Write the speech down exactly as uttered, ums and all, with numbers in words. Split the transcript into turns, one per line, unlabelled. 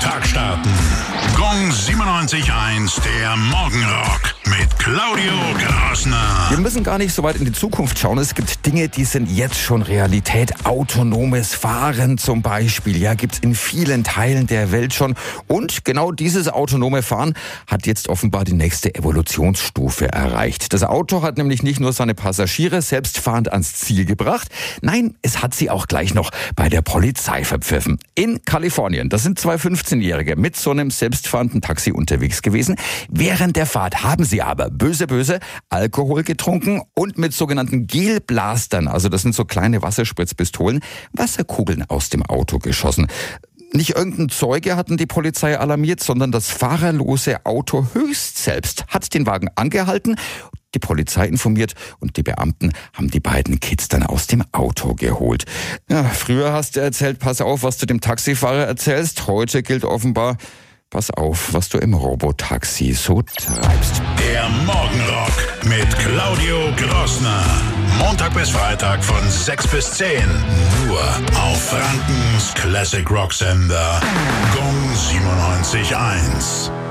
Tag starten. Gong siebenundneunzig Komma eins, der Morgenrock mit Claudio Grassner.
Wir müssen gar nicht so weit in die Zukunft schauen. Es gibt Dinge, die sind jetzt schon Realität. Autonomes Fahren zum Beispiel. Ja, gibt's in vielen Teilen der Welt schon. Und genau dieses autonome Fahren hat jetzt offenbar die nächste Evolutionsstufe erreicht. Das Auto hat nämlich nicht nur seine Passagiere selbstfahrend ans Ziel gebracht. Nein, es hat sie auch gleich noch bei der Polizei verpfiffen. In Kalifornien, da sind zwei fünfzehnjährige mit so einem selbstfahrenden Taxi unterwegs gewesen. Während der Fahrt haben sie aber böse, böse Alkohol getrunken und mit sogenannten Gelblastern, also das sind so kleine Wasserspritzpistolen, Wasserkugeln aus dem Auto geschossen. Nicht irgendein Zeuge hatten die Polizei alarmiert, sondern das fahrerlose Auto höchst selbst hat den Wagen angehalten, die Polizei informiert und die Beamten haben die beiden Kids dann aus dem Auto geholt. Ja, früher hast du erzählt, pass auf, was du dem Taxifahrer erzählst. Heute gilt offenbar, pass auf, was du im Robotaxi so treibst.
Der Morgenrock mit Claudio Grassner. Montag bis Freitag von sechs bis zehn. Nur auf Frankens Classic Rock Sender. Gong siebenundneunzig Komma eins.